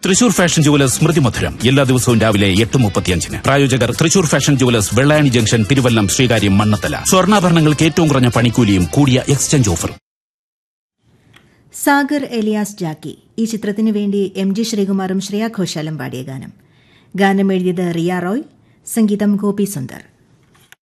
Thrissur fashion jewellers സ്മൃതി മധുരം എല്ലാ ദിവസവും രാവിലെ 8:35. പ്രായോജകർ Thrissur fashion jewellers Vellayani junction, Thiruvallam, Sreekaryam, Mannathala. സ്വർണ്ണാഭരണങ്ങൾക്ക് ഏറ്റവും കുറഞ്ഞ പണിക്കൂലിയും കൂടിയ എക്സ്ചേഞ്ച് ഓഫർ. സാഗർ എലിയാസ് ജാക്കി ഈ ചിത്രത്തിനു വേണ്ടി MG ശ്രീകുമാറും ശ്രേയ ഘോഷാലും പാടിയ ഗാനം. ഗാനം എഴുതിയത് റിയ റോയ്, സംഗീതം ഗോപി സുന്ദർ.